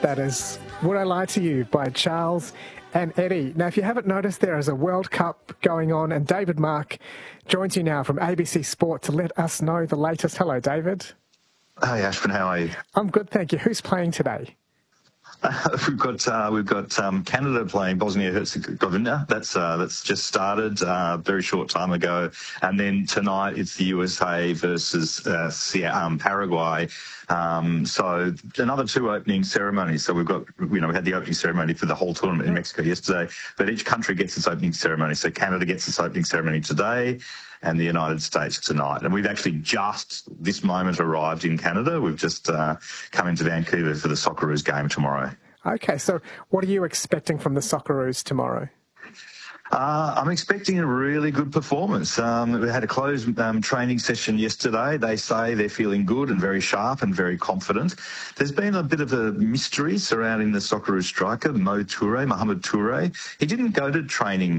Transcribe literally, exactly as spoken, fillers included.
That is Would I Lie to You by Charles and Eddie. Now, if you haven't noticed, there is a World Cup going on, and David Mark joins you now from A B C Sport to let us know the latest. Hello, David. Hey, Ashwin, how are you? I'm good, thank you. Who's playing today? Uh, we've got uh, we've got um, Canada playing Bosnia Herzegovina. That's uh, that's just started a uh, very short time ago, and then tonight it's the U S A versus uh, um, Paraguay. Um, so another two opening ceremonies. So we've got you know we had the opening ceremony for the whole tournament in Mexico yesterday, but each country gets its opening ceremony. So Canada gets its opening ceremony today, and the United States tonight. And we've actually just this moment arrived in Canada. We've just uh, come into Vancouver for the Socceroos game tomorrow. Okay, so what are you expecting from the Socceroos tomorrow? Uh, I'm expecting a really good performance. Um, we had a closed um, training session yesterday. They say they're feeling good and very sharp and very confident. There's been a bit of a mystery surrounding the Socceroos striker, Mo Toure, Mohamed Toure. He didn't go to training